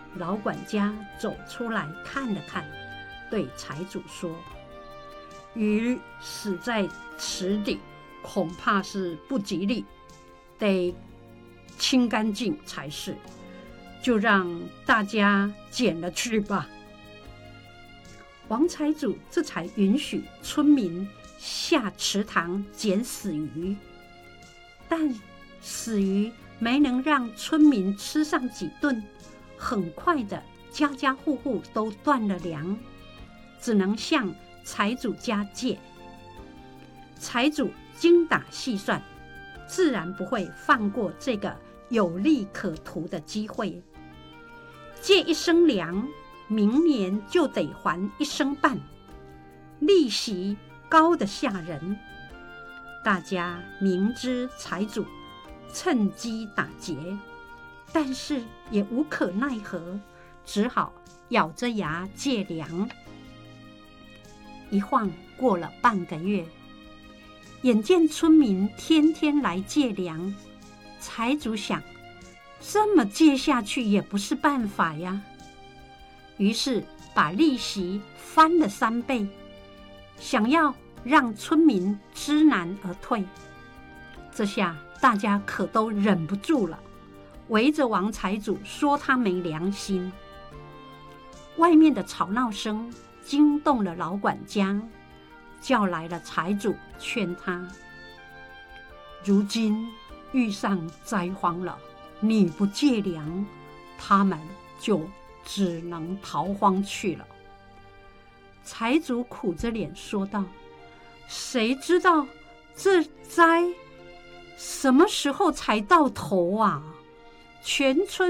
老管家走出来看了看，对财主说：“鱼死在池底，恐怕是不吉利，得清干净才是，就让大家捡了去吧。”王财主这才允许村民下池塘捡死鱼，但死鱼没能让村民吃上几顿，很快的家家户户都断了粮，只能向财主家借。财主精打细算，自然不会放过这个有利可图的机会。借1升粮，明年就得还1升半，利息高得吓人。大家明知财主趁机打劫，但是也无可奈何，只好咬着牙借粮。一晃过了半个月，眼见村民天天来借粮，财主想，这么借下去也不是办法呀，于是把利息翻了3倍，想要让村民知难而退。这下大家可都忍不住了，围着王财主说他没良心。外面的吵闹声惊动了老管家，叫来了财主劝他：“如今遇上灾荒了，你不借粮，他们就只能逃荒去了。”财主苦着脸说道：“谁知道这灾什么时候才到头啊？全村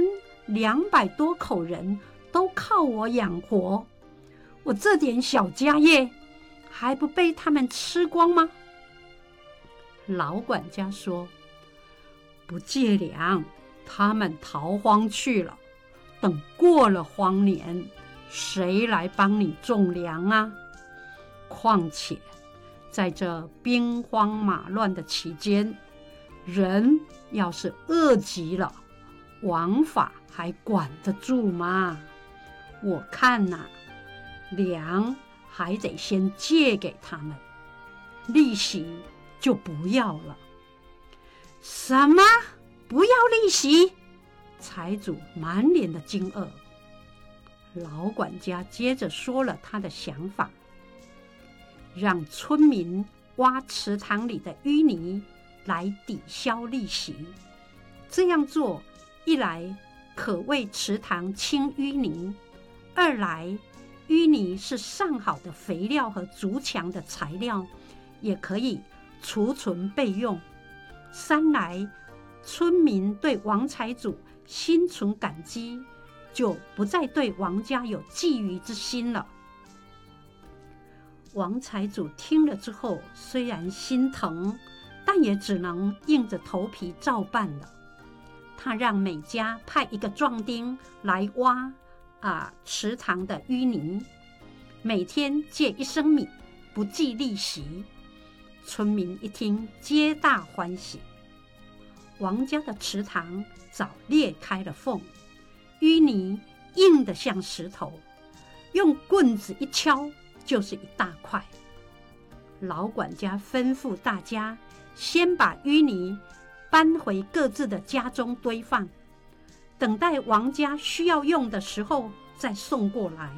200多口人都靠我养活，我这点小家业还不被他们吃光吗？”老管家说：“不借粮，他们逃荒去了，等过了荒年，谁来帮你种粮啊？况且在这兵荒马乱的期间，人要是饿极了，王法还管得住吗？我看呐，粮还得先借给他们，利息就不要了。”“什么？不要利息？”财主满脸的惊愕。老管家接着说了他的想法：让村民挖池塘里的淤泥来抵消利息。这样做，一来可为池塘清淤泥，二来淤泥是上好的肥料和筑墙的材料，也可以储存备用。三来，村民对王财主心存感激，就不再对王家有觊觎之心了。王财主听了之后，虽然心疼，但也只能硬着头皮照办了。他让每家派1个壮丁来挖池塘的淤泥，每天借1升米，不计利息。村民一听，皆大欢喜。王家的池塘早裂开了缝，淤泥硬得像石头，用棍子一敲就是一大块。老管家吩咐大家先把淤泥搬回各自的家中堆放，等待王家需要用的时候再送过来。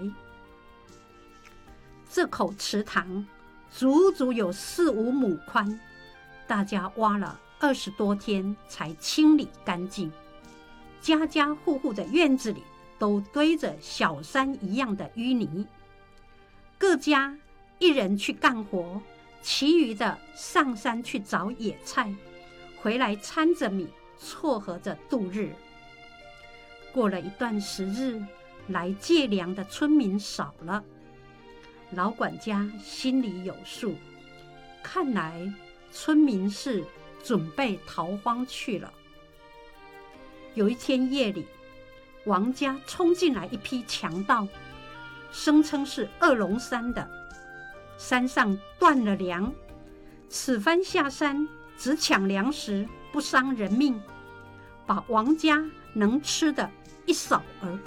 这口池塘足足有4、5亩宽，大家挖了20多天才清理干净。家家户户的院子里都堆着小山一样的淤泥，各家1人去干活，其余的上山去找野菜，回来掺着米撮合着度日。过了一段时日，来借粮的村民少了，老管家心里有数，看来村民是准备逃荒去了。有一天夜里，王家冲进来一批强盗，声称是2龙山的，山上断了粮，此番下山只抢粮食，不伤人命，把王家能吃的一扫而